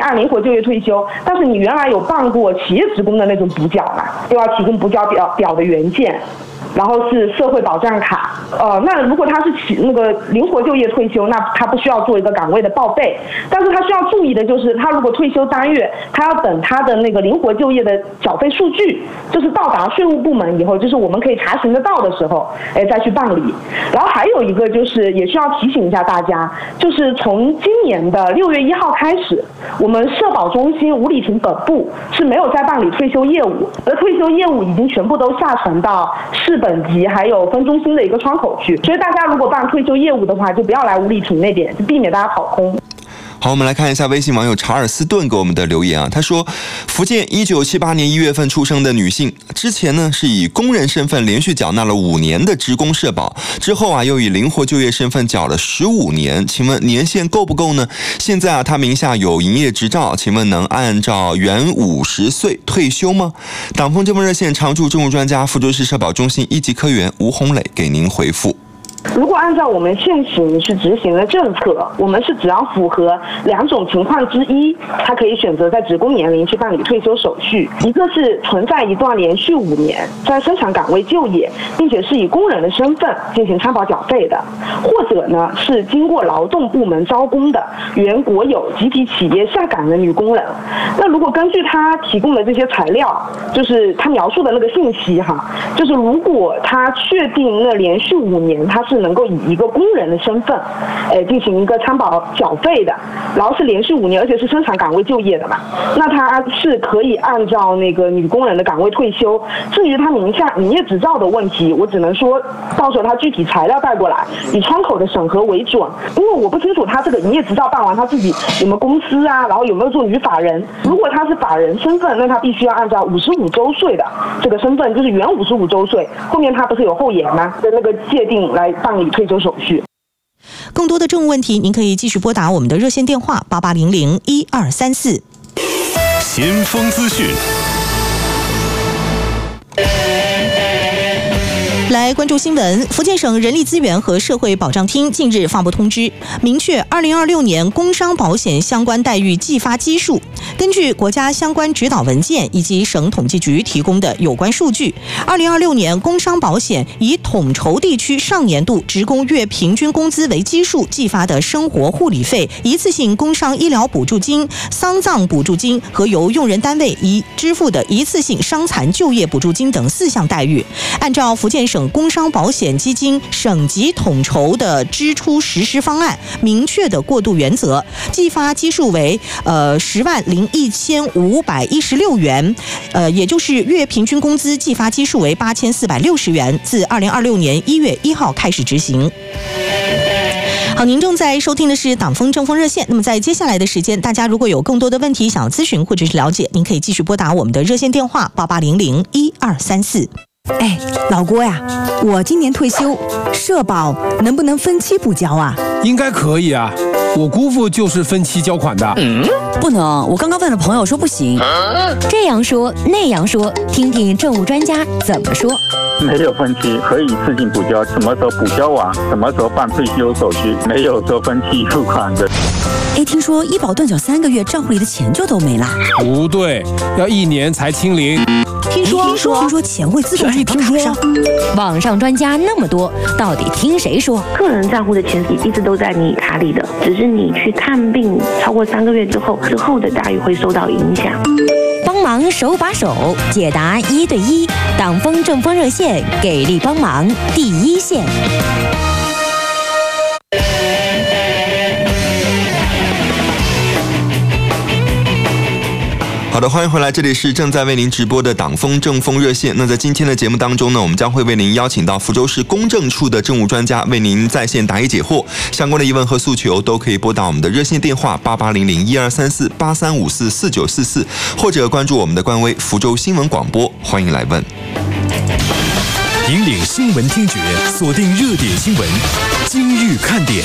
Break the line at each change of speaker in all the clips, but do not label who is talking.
按灵活就业退休，但是你原来有办过企业职工的那种补缴嘛，又要提供补缴表的原件。然后是社会保障卡，那如果他是那个灵活就业退休，那他不需要做一个岗位的报备，但是他需要注意的就是，他如果退休当月，他要等他的那个灵活就业的缴费数据，就是到达税务部门以后，就是我们可以查询得到的时候，再去办理。然后还有一个就是也需要提醒一下大家，就是从今年的6月1号开始，我们社保中心五里亭本部是没有在办理退休业务，而退休业务已经全部都下传到市本级还有分中心的一个窗口去，所以大家如果办退休业务的话，就不要来五里亭那边，就避免大家跑空。
好，我们来看一下微信网友查尔斯顿给我们的留言啊，他说，福建1978年1月份出生的女性，之前呢是以工人身份连续缴纳了5年的职工社保，之后啊又以灵活就业身份缴了15年，请问年限够不够呢？现在啊她名下有营业执照，请问能按照原50岁退休吗？党风政风热线常驻政务专家福州市社保中心1级科员吴红磊给您回复。
如果按照我们现行去执行的政策，我们是只要符合2种情况之一，他可以选择在职工年龄去办理退休手续。一个是存在一段连续5年在生产岗位就业，并且是以工人的身份进行参保缴费的，或者呢是经过劳动部门招工的原国有集体企业下岗的女工人。那如果根据他提供的这些材料，就是他描述的那个信息哈，就是如果他确定那连续5年他是能够以一个工人的身份，进行一个参保缴费的，然后是连续5年，而且是生产岗位就业的嘛，那他是可以按照那个女工人的岗位退休。至于他名下营业执照的问题，我只能说到时候他具体材料带过来，以窗口的审核为准，因为我不清楚他这个营业执照办完他自己有没有公司啊，然后有没有做女法人。如果他是法人身份，那他必须要按照55周岁的这个身份，就是原55周岁，后面他不是有后延吗的那个界定来办理退休手续。
更多的政务问题，您可以继续拨打我们的热线电话88001234。
先锋资讯。
来关注新闻，福建省人力资源和社会保障厅近日发布通知，明确2026年工伤保险相关待遇计发基数。根据国家相关指导文件以及省统计局提供的有关数据，2026年工伤保险以统筹地区上年度职工月平均工资为基数计发的生活护理费、一次性工伤医疗补助金、丧葬补助金和由用人单位支付的一次性伤残就业补助金等4项待遇，按照福建省工伤保险基金省级统筹的支出实施方案明确的过渡原则，计发基数为10.1516元，也就是月平均工资计发基数为8460元，自2026年1月1号开始执行。好，您正在收听的是党风政风热线。那么在接下来的时间，大家如果有更多的问题想要咨询或者是了解，您可以继续拨打我们的热线电话88001234。
哎，老郭呀，我今年退休，社保能不能分期补交啊？
应该可以啊，我姑父就是分期交款的。
不能，我刚刚问了朋友说不行。
这样说那样说，听听政务专家怎么说。
没有分期，可以自行补交，什么时候补交完，什么时候办退休手续，没有说分期付款的。
哎，听说医保断缴3个月，账户里的钱就都没了。
不对，要1年才清零。
听说钱会自动转到卡上。
网上专家那么多，到底听谁说？
个人账户的钱一直都在你卡里的，只是你去看病超过3个月之后的待遇会受到影响。
帮忙手把手解答1对1，党风政风热线给力帮忙第一线。
好的，欢迎回来，这里是正在为您直播的党风政风热线。那在今天的节目当中呢，我们将会为您邀请到福州市公证处的政务专家为您在线答疑解惑，相关的疑问和诉求都可以拨打我们的热线电话88001234 83544944，或者关注我们的官微福州新闻广播，欢迎来问。
引领新闻听觉，锁定热点新闻，今日看点。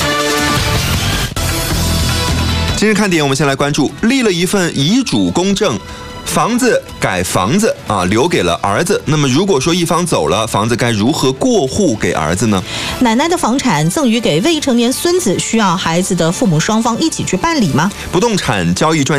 今日看点，我们先来关注立了一份遗嘱公证，房子改房子留给了儿子。那么如果说一方走了，房子该如何过户给儿子呢？
奶奶的房产赠予给未成年孙子，需要孩子的父母双方一起去办理吗？
不动产交易专